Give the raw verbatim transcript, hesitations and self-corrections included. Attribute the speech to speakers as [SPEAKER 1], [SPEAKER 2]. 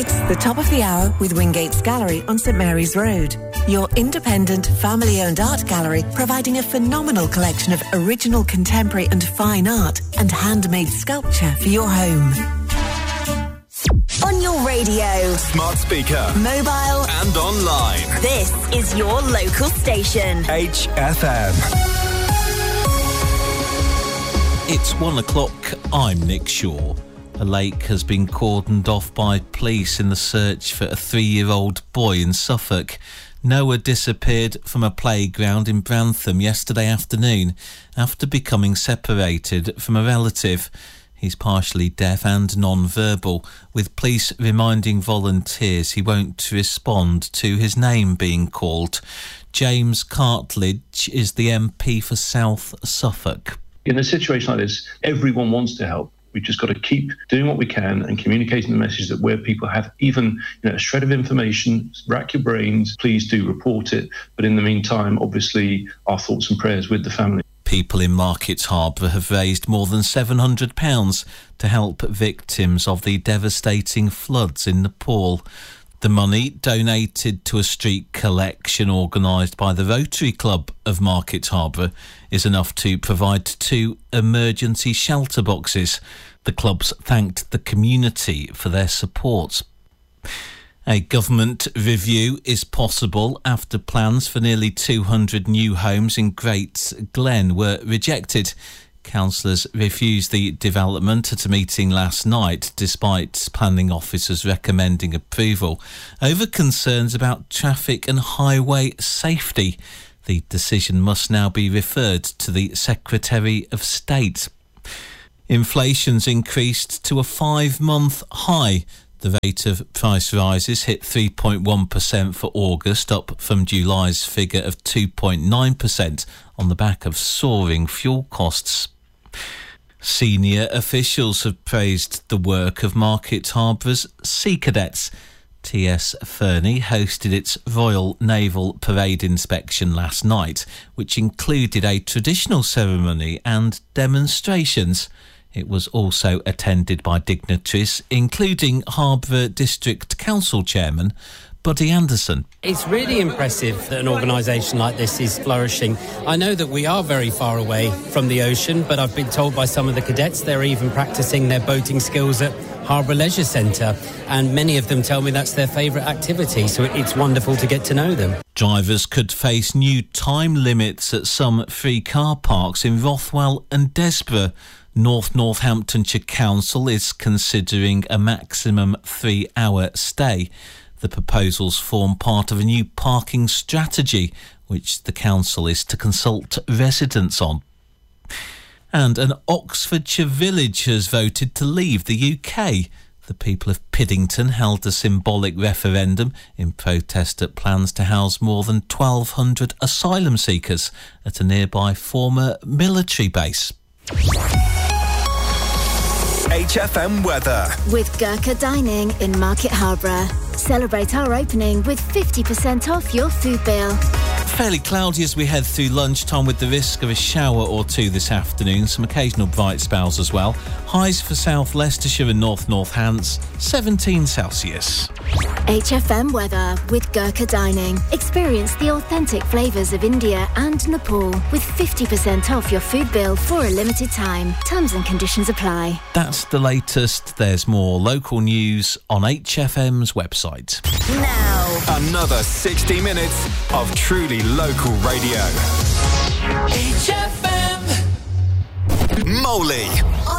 [SPEAKER 1] It's the top of the hour with Wingate's Gallery on St Mary's Road. Your independent, family-owned art gallery providing a phenomenal collection of original contemporary and fine art and handmade sculpture for your home.
[SPEAKER 2] On your radio,
[SPEAKER 3] smart speaker,
[SPEAKER 2] mobile
[SPEAKER 3] and online.
[SPEAKER 2] This is your local station.
[SPEAKER 3] H F M.
[SPEAKER 4] It's one o'clock. I'm Nick Shaw. A lake has been cordoned off by police in the search for a three-year-old boy in Suffolk. Noah disappeared from a playground in Brantham yesterday afternoon after becoming separated from a relative. He's partially deaf and non-verbal, with police reminding volunteers he won't respond to his name being called. James Cartledge is the M P for South Suffolk.
[SPEAKER 5] In a situation like this, everyone wants to help. We've just got to keep doing what we can and communicating the message that where people have even you know, a shred of information, rack your brains, please do report it. But in the meantime, obviously, our thoughts and prayers with the family.
[SPEAKER 4] People in Market Harbour have raised more than seven hundred pounds to help victims of the devastating floods in Nepal. The money, donated to a street collection organised by the Rotary Club of Market Harbour, is enough to provide two emergency shelter boxes. The clubs thanked the community for their support. A government review is possible after plans for nearly two hundred new homes in Great Glen were rejected. Councillors refused the development at a meeting last night, despite planning officers recommending approval, over concerns about traffic and highway safety. The decision must now be referred to the Secretary of State. Inflation's increased to a five-month high. The rate of price rises hit three point one percent for August, up from July's figure of two point nine percent on the back of soaring fuel costs. Senior officials have praised the work of Market Harbour's Sea Cadets. T S Fernie hosted its Royal Naval Parade inspection last night, which included a traditional ceremony and demonstrations. It was also attended by dignitaries, including Harbour District Council Chairman Buddy Anderson.
[SPEAKER 6] It's really impressive that an organisation like this is flourishing. I know that we are very far away from the ocean, but I've been told by some of the cadets they're even practising their boating skills at Harbour Leisure Centre, and many of them tell me that's their favourite activity, so it's wonderful to get to know them.
[SPEAKER 4] Drivers could face new time limits at some free car parks in Rothwell and Desborough. North Northamptonshire Council is considering a maximum three-hour stay. The proposals form part of a new parking strategy, which the council is to consult residents on. And an Oxfordshire village has voted to leave the U K. The people of Piddington held a symbolic referendum in protest at plans to house more than twelve hundred asylum seekers at a nearby former military base.
[SPEAKER 3] H F M weather.
[SPEAKER 2] With Gurkha Dining in Market Harbour. Celebrate our opening with fifty percent off your food bill.
[SPEAKER 4] Fairly cloudy as we head through lunchtime, with the risk of a shower or two this afternoon. Some occasional bright spells as well. Highs for South Leicestershire and North Northants, seventeen Celsius.
[SPEAKER 2] H F M weather with Gurkha Dining. Experience the authentic flavours of India and Nepal with fifty percent off your food bill for a limited time. Terms and conditions apply.
[SPEAKER 4] That's the latest. There's more local news on H F M's website.
[SPEAKER 2] Now,
[SPEAKER 3] another sixty minutes of truly local radio.
[SPEAKER 7] H F M.
[SPEAKER 3] Moley